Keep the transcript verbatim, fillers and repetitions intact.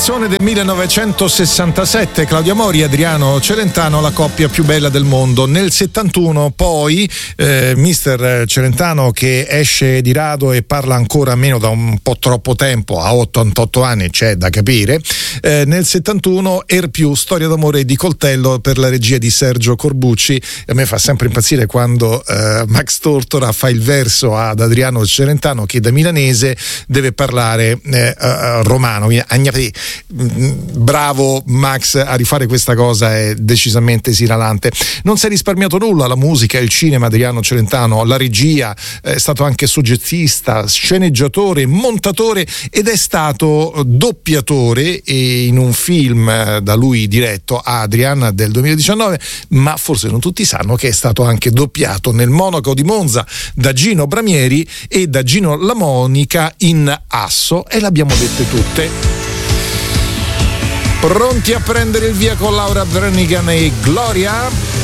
canzone del millenovecentosessantasette, Claudia Mori e Adriano Celentano, la coppia più bella del mondo. Nel settantuno poi eh, mister Celentano, che esce di rado e parla ancora meno da un po' troppo tempo, a ottantotto anni, c'è da capire, eh, nel settantuno Er più, storia d'amore di coltello, per la regia di Sergio Corbucci. A me fa sempre impazzire quando eh, Max Tortora fa il verso ad Adriano Celentano, che da milanese deve parlare eh, uh, romano. Bravo Max a rifare questa cosa, è decisamente esilarante. Non si è risparmiato nulla: la musica, il cinema, Adriano Celentano, la regia, è stato anche soggettista, sceneggiatore, montatore ed è stato doppiatore in un film da lui diretto, Adrian, del duemiladiciannove, ma forse non tutti sanno che è stato anche doppiato nel Monaco di Monza da Gino Bramieri e da Gino Lamonica in Asso, e l'abbiamo dette tutte. Pronti a prendere il via con Laura Branigan e Gloria?